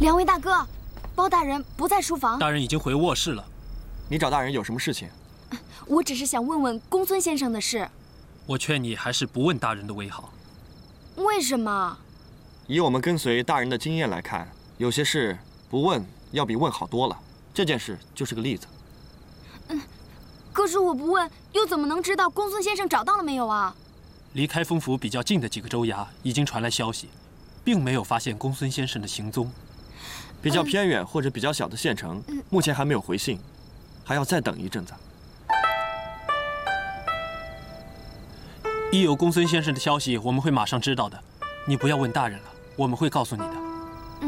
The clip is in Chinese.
两位大哥，包大人不在书房。 大人已经回卧室了。 你找大人有什么事情？ 我只是想问问公孙先生的事。 我劝你还是不问大人的为好。 为什么？ 以我们跟随大人的经验来看，有些事不问要比问好多了。这件事就是个例子。 可是我不问，又怎么能知道公孙先生找到了没有啊？ 离开丰府比较近的几个州衙已经传来消息，并没有发现公孙先生的行踪。 比较偏远或者比较小的县城，目前还没有回信，还要再等一阵子。 一有公孙先生的消息，我们会马上知道的。你不要问大人了，我们会告诉你的。